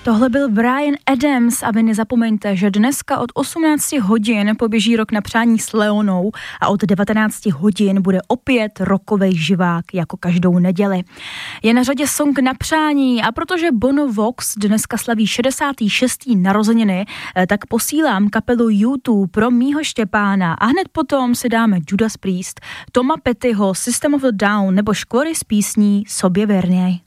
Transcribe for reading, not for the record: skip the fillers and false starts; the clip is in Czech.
Tohle byl Bryan Adams a vy nezapomeňte, že dneska od 18 hodin poběží Rok na přání s Leonou a od 19 hodin bude opět rokovej živák jako každou neděli. Je na řadě song na přání a protože Bono Vox dneska slaví 66. narozeniny, tak posílám kapelu U2 pro mýho Štěpána a hned potom si dáme Judas Priest, Toma Pettyho, System of a Down nebo Škvory s písní Sobě věrněj.